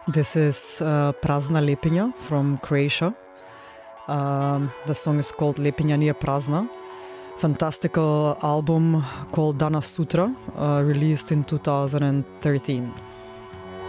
This is Prazna Lepinja from Croatia. The song is called Lepinja nije prazna. Fantastical album called Danas Sutra, released in 2013.